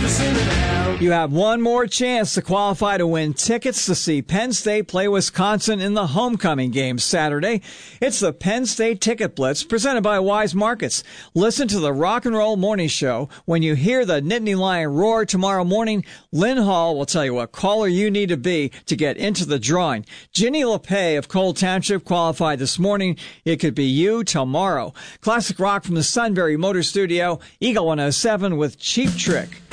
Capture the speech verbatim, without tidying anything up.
You have one more chance to qualify to win tickets to see Penn State play Wisconsin in the homecoming game Saturday. It's the Penn State Ticket Blitz presented by Wise Markets. Listen to the Rock and Roll Morning Show. When you hear the Nittany Lion roar tomorrow morning, Lynn Hall will tell you what caller you need to be to get into the drawing. Ginny LePay of Cole Township qualified this morning. It could be you tomorrow. Classic rock from the Sunbury Motor Studio, Eagle one oh seven with Cheap Trick.